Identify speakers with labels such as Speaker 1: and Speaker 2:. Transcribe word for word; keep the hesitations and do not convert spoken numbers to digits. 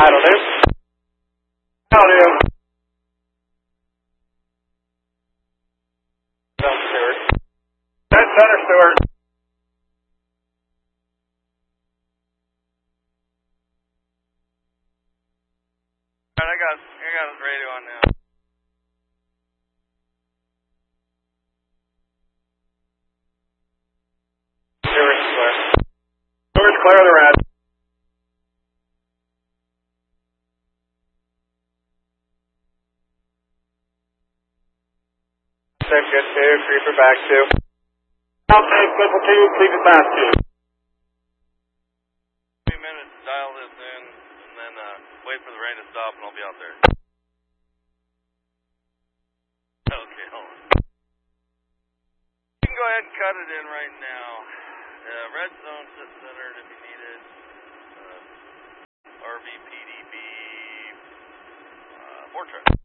Speaker 1: I don't know. I don't know. That's Stewart. That's Center Stewart. Alright, I got, I got his radio on now. Stewart's clear. Stewart's clear of the red. Safe, good two, creeper back two. I'll take good for two, keep it back two. Three minutes to dial this in, and then uh, wait for the rain to stop, and I'll be out there. Okay, hold on. You can go ahead and cut it in right now. Uh, red zone sit centered if you need it. Uh, R V P D B, uh, Fortress.